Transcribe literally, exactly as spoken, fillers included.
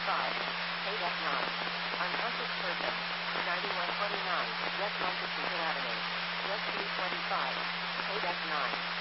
twenty-five, paid at nine. Unconscious person, ninety-one twenty-nine, West Montecito Avenue. West three twenty-five, paid at nine.